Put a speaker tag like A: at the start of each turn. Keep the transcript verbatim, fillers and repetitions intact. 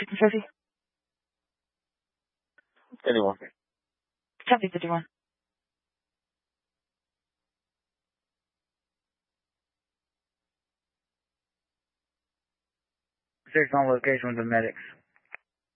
A: fifty fifty.
B: Anyone.
A: Copy fifty-one.
C: Six on location with the medics.